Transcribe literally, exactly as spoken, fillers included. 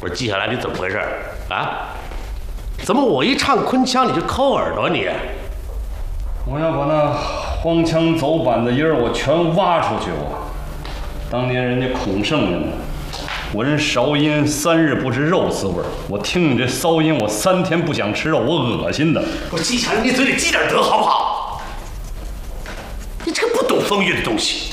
我说接下来你怎么回事啊？怎么我一唱昆腔你就抠耳朵你？ 我要把那荒腔走板的音儿我全挖出去我。当年人家孔圣人呢，我这韶音三日不知肉滋味儿，我听你这骚音，我三天不想吃肉，我恶心的。 我说季强，你嘴里积点德好不好？你这个不懂风韵的东西。